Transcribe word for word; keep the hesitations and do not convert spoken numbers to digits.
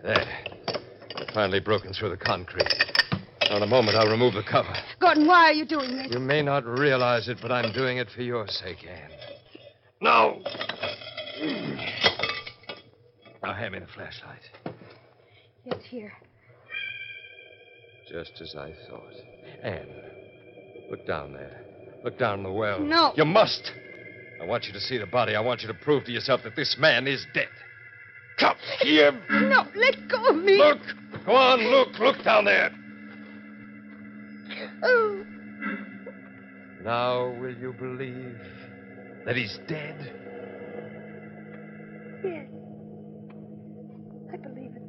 There. Finally broken through the concrete. Now, in a moment, I'll remove the cover. Gordon, why are you doing this? You may not realize it, but I'm doing it for your sake, Anne. No! Now, hand me the flashlight. Yes, here. Just as I thought. Anne, look down there. Look down the well. No. You must. I want you to see the body. I want you to prove to yourself that this man is dead. Come here. No, let go of me. Look. Go on, look. Look down there. Oh. Now, will you believe that he's dead? Yes. I believe.